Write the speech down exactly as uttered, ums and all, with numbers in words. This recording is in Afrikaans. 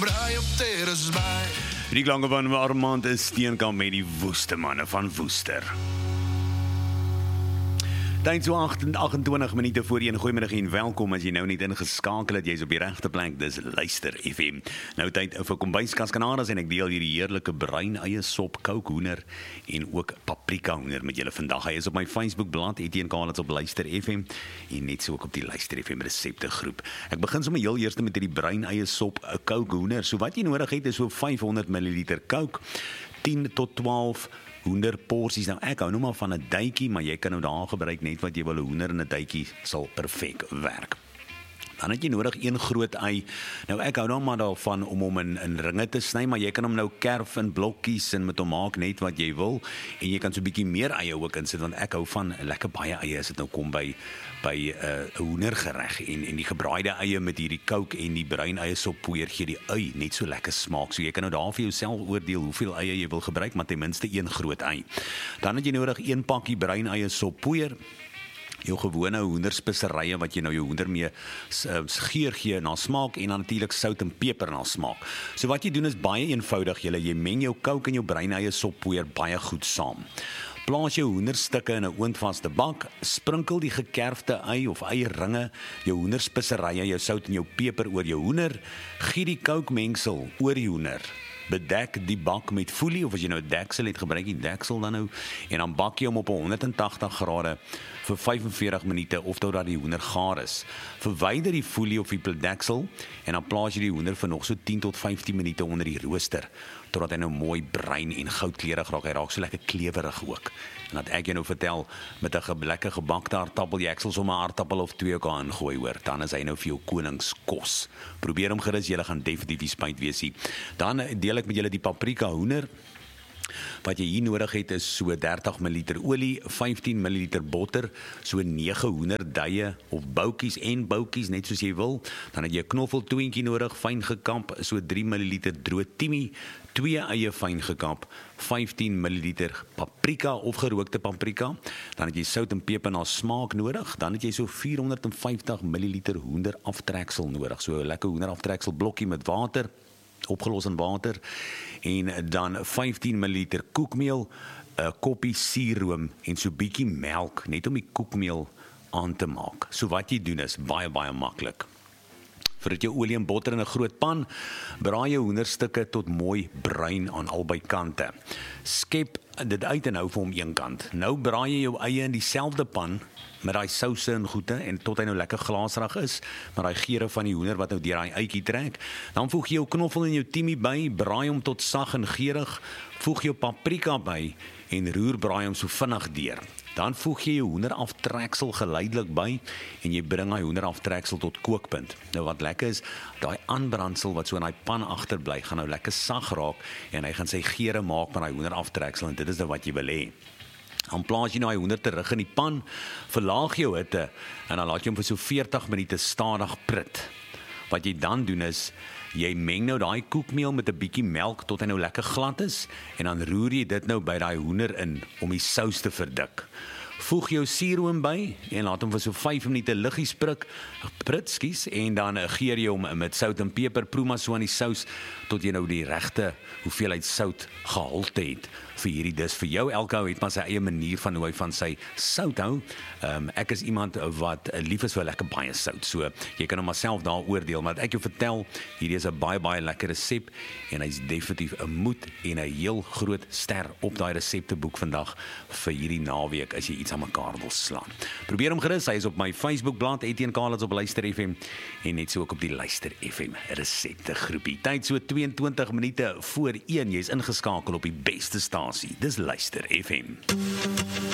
braai op terras by. Die klanke van Armand is Steenkamp met die Woeste manne van Woester. Tyd so agtentwintig minute voor een. Goeiemiddag en welkom as jy nou net ingeskakel het, jy is op die regte plek, dis Luister F M. Nou tyd vir kombuiskas kanadas en ek deel hierdie heerlike bruin eie sop, kookhoender en ook paprika hoender met julle vandag. Hy is op my Facebook bladsy Etienne Kaalits op Luister F M en net so ook op die Luister F M resepte groep. Ek begin sommer heel eers met hierdie bruin eie sop, kookhoender. So wat jy nodig het is so vyfhonderd milliliter kook, tien tot twaalf hoender porsies. Nou ek hou nou maar van 'n duitjie, maar jy kan nou daar gebruik net wat jy wil. 'n Hoender in 'n duitjie sal perfek werk. Dan het jy nodig een groot ei. Nou ek hou nou maar daarvan om hom in, in ringe te sny, maar jy kan hom nou kerf in blokkies en met hom maak net wat jy wil. En jy kan so 'n bietjie meer eie ook insit, want ek hou van lekker baie eie as dit nou kom by by 'n uh, hoendergereg en en die gebraaide eie met hierdie kook en die bruin eie soppoeier gee die ui net so lekker smaak. So jy kan nou daar vir jouself oordeel hoeveel eie jy wil gebruik, maar ten minste een groot ei. Dan het jy nodig een pakkie bruin eie soppoeier. Jou gewone hoenderspisserye wat jy nou jou hoender mee geur gee na smaak en dan natuurlik sout en peper na smaak. So wat jy doen is baie eenvoudig. Jy, jy meng jou kook en jou bruin eie soppoeier baie goed saam. Plaas jou hoenderstukke in 'n oondvaste bak, sprinkel die gekerfde ei of eierringe, jou hoenderspisserye, jou sout en jou peper oor jou hoender, giet die kookmengsel oor die hoender. Bedek die bak met folie, of as jy nou 'n deksel het, gebruik die deksel dan nou, en dan bak jy hom op honderd en tagtig grade vir vyf en veertig minute of totdat die hoender gaar is. Verwyder die folie of die deksel en dan plaas jy die hoender vir nog so tien tot vyftien minute onder die rooster, totdat hy nou mooi bruin en goudkleurig raak. Hy raak so lekker klewerig ook. En dat ek jou nou vertel, met 'n lekker gebakte aardappel, jy ek sal sommer 'n aardappel of twee ook aan gooi hoor, dan is hy nou vir jou koningskos. Probeer hom gerus, julle gaan definitief spyt wees hier. Dan deel ek met julle die paprika hoender. Wat jy hier nodig het is so dertig milliliter olie, vyftien milliliter botter, so nege hoenderduie of boutjies en boutjies, net soos jy wil. Dan het jy 'n knoffeltoontjie nodig, fyn gekamp, so drie milliliter droë timie, twee eie fyn gekap, vyftien milliliter paprika of gerookte paprika. Dan het jy sout en peper na smaak nodig. Dan het jy so vierhonderdvyftig milliliter hoenderaftreksel nodig. So 'n lekker hoenderaftreksel blokkie met water, opgelos in water, en dan vyftien milliliter koekmeel, 'n koppie suurroom en so bietjie melk, net om die koekmeel aan te maak. So wat jy doen is baie baie maklik. Voordat jou olie en botter in 'n groot pan, braai jou hoenderstukke tot mooi bruin aan albei kante. Skep dit uit en hou vir hom een kant. Nou braai jy jou eie in dieselfde pan met daai souse en goede en tot hy nou lekker glaserig is, met daai geure van die hoender wat nou deur daai uitjie trek. Dan voeg jy jou knoffel en jou timie by, braai hom tot sag en geurig, voeg jou paprika by en roer braai hom so vinnig deur. Dan voeg jy jou hoenderaftreksel geleidelik by en jy bring daai hoenderaftreksel tot kookpunt. Nou wat lekker is, daai aanbrandsel wat so in daai pan agterbly, gaan nou lekker sag raak en hy gaan sy geure maak met daai hoenderaftreksel en dit is nou wat jy wil hê. Dan plaas jy nou die hoender terug in die pan, verlaag jou hitte en dan laat jy hom vir so veertig minute stadig prit. Wat jy dan doen is, jy meng nou daai koekmeel met 'n bietjie melk tot hy nou lekker glad is en dan roer jy dit nou by daai hoender in om die sous te verdik. Voeg jou suurroom by en laat hom vir so vyf minute liggies prik, prit, skies, en dan geur jy hom met sout en peper, proe maar so aan die sous tot jy nou die regte hoeveelheid sout gehalte het vir hierdie dis. Vir jou, elke ou het maar sy eie manier van hoe hy van sy sout hou. Um, ek is iemand wat lief is vir lekker baie sout, so jy kan hom maar self daar oordeel, maar ek jou vertel, hierdie is 'n baie baie lekker resep en hy's definitief 'n moed en 'n heel groot ster op daai resepteboek vandag vir hierdie naweek as jy iets aan mekaar wil slaan. Probeer hom gerus, hy is op my Facebook bladsy Etienne Kaalits op Luister F M en net so ook op die Luister F M resepte groepie. Tyd so tweeëntwintig minute voor een, jy's ingeskakel op die beste stasie. Dis Luister F M.